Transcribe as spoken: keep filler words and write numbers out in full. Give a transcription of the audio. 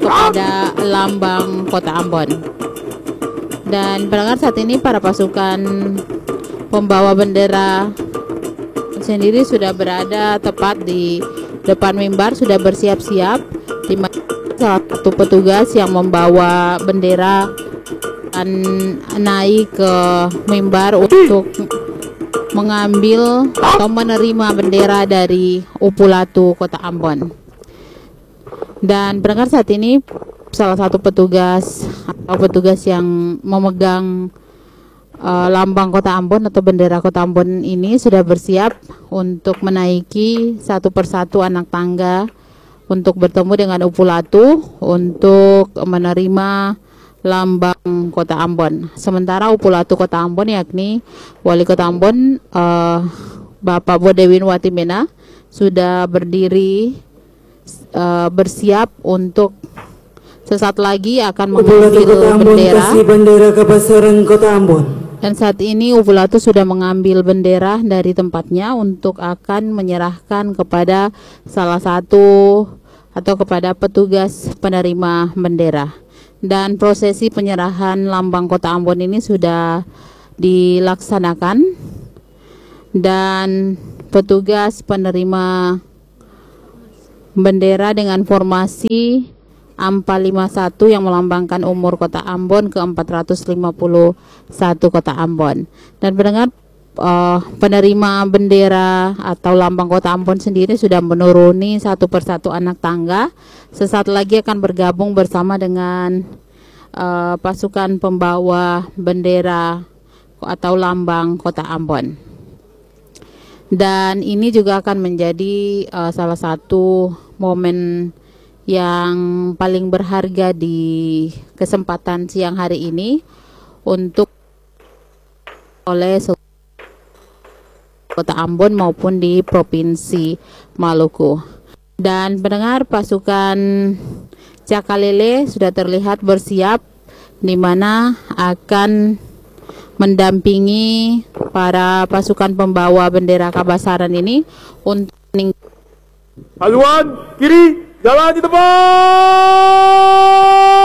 kepada lambang Kota Ambon. Dan pendengar, saat ini para pasukan pembawa bendera sendiri sudah berada tepat di depan mimbar, sudah bersiap-siap, di mana salah satu petugas yang membawa bendera akan naik ke mimbar untuk mengambil atau menerima bendera dari Upulatu Kota Ambon. Dan pendengar, saat ini salah satu petugas atau petugas yang memegang uh, lambang Kota Ambon atau bendera Kota Ambon ini sudah bersiap untuk menaiki satu persatu anak tangga untuk bertemu dengan Upulatu untuk menerima lambang Kota Ambon. Sementara Upulatu Kota Ambon, yakni Wali Kota Ambon, uh, Bapak Bodewin Watimena, sudah berdiri uh, bersiap untuk sesaat lagi akan mengambil bendera. bendera kebesaran Kota Ambon. Dan saat ini Upulatu sudah mengambil bendera dari tempatnya untuk akan menyerahkan kepada salah satu atau kepada petugas penerima bendera. Dan prosesi penyerahan lambang Kota Ambon ini sudah dilaksanakan, dan petugas penerima bendera dengan formasi AMPA lima puluh satu yang melambangkan umur Kota Ambon ke empat ratus lima puluh satu Kota Ambon. Dan pendengar, uh, penerima bendera atau lambang Kota Ambon sendiri sudah menuruni satu persatu anak tangga. Sesaat lagi akan bergabung bersama dengan uh, pasukan pembawa bendera atau lambang Kota Ambon. Dan ini juga akan menjadi uh, salah satu momen yang paling berharga di kesempatan siang hari ini untuk oleh Kota Ambon maupun di Provinsi Maluku. Dan pendengar, pasukan Cakalele sudah terlihat bersiap, di mana akan mendampingi para pasukan pembawa bendera Kabasaran ini untuk haluan kiri, jalan di depan.